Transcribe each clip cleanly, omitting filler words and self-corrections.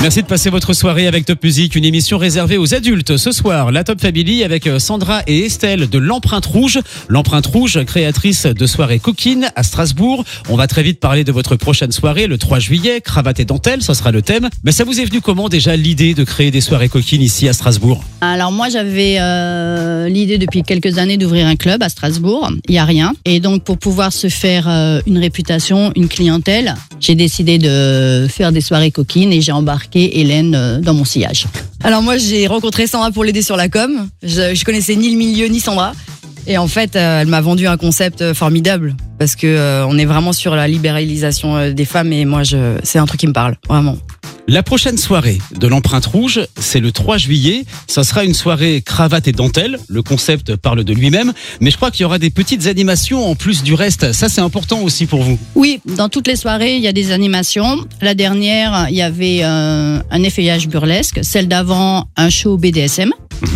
Merci de passer votre soirée avec Top Music, une émission réservée aux adultes. Ce soir, la Top Family avec Sandra et Estelle de l'Empreinte Rouge. L'Empreinte Rouge, créatrice de soirées coquines à Strasbourg. On va très vite parler de votre prochaine soirée, le 3 juillet, cravate et dentelle, ça sera le thème. Mais ça vous est venu comment déjà l'idée de créer des soirées coquines ici à Strasbourg? Alors moi j'avais l'idée depuis quelques années d'ouvrir un club à Strasbourg, il n'y a rien. Et donc pour pouvoir se faire une réputation, une clientèle, j'ai décidé de faire des soirées coquines et j'ai embarqué Hélène dans mon sillage. Alors moi j'ai rencontré Sandra pour l'aider sur la com, je connaissais ni le milieu ni Sandra. Et en fait, elle m'a vendu un concept formidable parce que on est vraiment sur la libéralisation des femmes et moi c'est un truc qui me parle, vraiment. La prochaine soirée de l'Empreinte Rouge, c'est le 3 juillet. Ça sera une soirée cravate et dentelle. Le concept parle de lui-même. Mais je crois qu'il y aura des petites animations en plus du reste. Ça, c'est important aussi pour vous. Oui, dans toutes les soirées, il y a des animations. La dernière, il y avait un effeuillage burlesque. Celle d'avant, un show BDSM.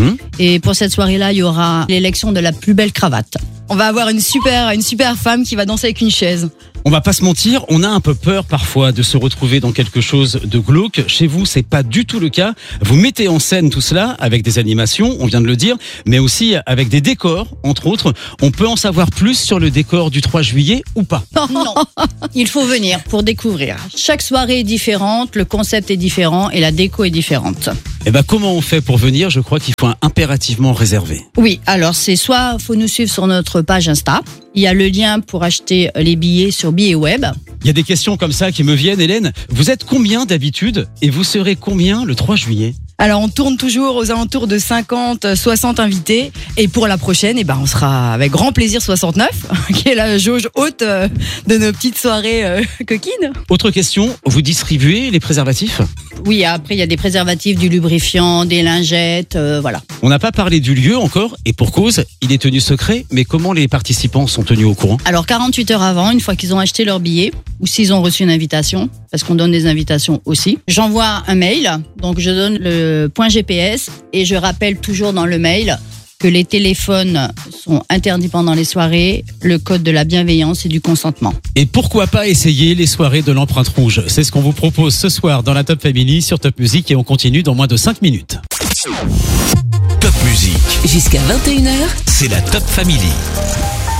Et pour cette soirée-là, il y aura l'élection de la plus belle cravate. On va avoir une super femme qui va danser avec une chaise. On va pas se mentir, on a un peu peur parfois de se retrouver dans quelque chose de glauque. Chez vous, c'est pas du tout le cas. Vous mettez en scène tout cela avec des animations, on vient de le dire, mais aussi avec des décors, entre autres. On peut en savoir plus sur le décor du 3 juillet ou pas? Non, il faut venir pour découvrir. Chaque soirée est différente, le concept est différent et la déco est différente. Eh ben, comment on fait pour venir? Je crois qu'il faut impérativement réserver. Oui, alors c'est soit faut nous suivre sur notre page Insta. Il y a le lien pour acheter les billets sur Billets Web. Il y a des questions comme ça qui me viennent, Hélène. Vous êtes combien d'habitude et vous serez combien le 3 juillet? Alors on tourne toujours aux alentours de 50, 60 invités. Et pour la prochaine, on sera avec grand plaisir 69, qui est la jauge haute de nos petites soirées coquines. Autre question, vous distribuez les préservatifs? Oui, après il y a des préservatifs, du lubrifiant, des lingettes, voilà. On n'a pas parlé du lieu encore, et pour cause, il est tenu secret, mais comment les participants sont tenus au courant? Alors 48 heures avant, une fois qu'ils ont acheté leur billet, ou s'ils ont reçu une invitation, parce qu'on donne des invitations aussi, j'envoie un mail, donc je donne le point GPS et je rappelle toujours dans le mail que les téléphones sont interdits pendant les soirées, le code de la bienveillance et du consentement. Et pourquoi pas essayer les soirées de l'Empreinte Rouge? C'est ce qu'on vous propose ce soir dans la Top Family sur Top Music et on continue dans moins de 5 minutes. Top Music. Jusqu'à 21h, C'est la Top Family.